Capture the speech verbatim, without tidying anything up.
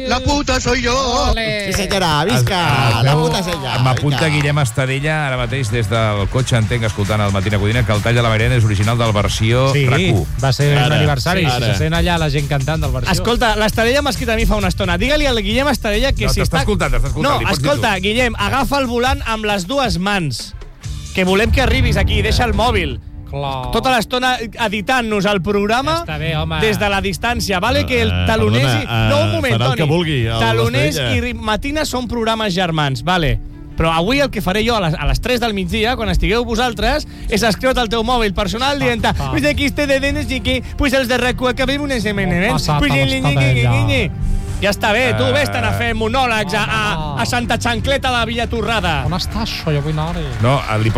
La puta soy yo. Sí, senyora, visca. La puta senyora. M'apunta Guillem Estadella, ara mateix des del cotxe, entenc, escoltant el Matina Codina, que el tall de la Mairena és original del versió Sí, R A C U. va ser un Ara, aniversari. sí, Si ara. se sent allà la gent cantant del versió. Escolta, l'Estadella m'ha escrit a mi fa una estona. Digue-li al Guillem Estadella que No, si t'està està... escoltant, t'està escoltant, No, li pots dir escolta, tu. Guillem, agafa el volant amb les dues mans. Que volem que arribis aquí, deixa el mòbil. Clar. Tota l'estona editant-nos el programa Està bé, home. des de la distància, vale? Que el Eh, taloners... perdona, i... No, un eh, moment, farà el Toni. que vulgui, el Taloners l'Estrella. i Matina són programes germans, vale? Però avui el que faré jo a les, a les tres del migdia, quan estigueu vosaltres, és escriure't al teu mòbil personal dient ah. pues aquí este de no sé què, pues els de R A C U acabem una setmana, eh? Passat Pues a l'Estadella. ja està bé, tu Eh. vés-te'n a fer monòlegs a, a, a Santa Xancleta de la Villa Torrada. On estàs, això? Jo vull anar-hi. No, li